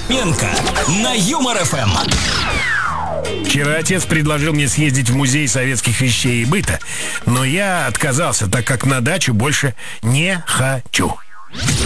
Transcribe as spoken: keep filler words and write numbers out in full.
Менко на Юмор эф эм. Вчера отец предложил мне съездить в музей советских вещей и быта, но я отказался, так как на дачу больше не хочу.